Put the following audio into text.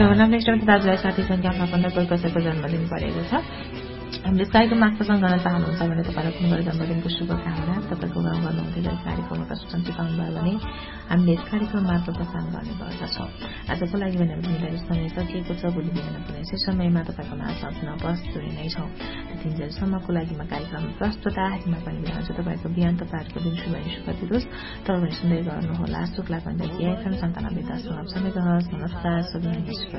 नमस्कार दाजुभाइ साथी संख्यामा पनि कोही कसैको जन्मदिन परेको छ। हामीले कार्यक्रम मार्फत गर्न चाहनुहुन्छ भने तपाईँलाई फोन गरेर जन्मदिनको शुभकामना तपाईँको गाउँ गर्नुहुँदै गएर कार्यक्रममा प्रस्तुत पाउनु भयो भने हामीले यस कार्यक्रम मार्फत प्रसारण गर्ने गर्दछौँ। आजको लागि भने हामीलाई समय सकिएको छ। भोलि बिहान पुनः यसै समयमा तपाईँको माझ पुनः बस्दै नै छौँ। तिनजेलसम्मको लागि म कार्यक्रम प्रस्तुता हिमा पनि भन्छ तपाईँको बिहान तपाईँहरूको दिन शुभ दिनुहोस्। तपाईँ सुन्दै गर्नुहोला शुक्ला कण्डकी FM 97.9 मेगाहर्ज। नमस्कार।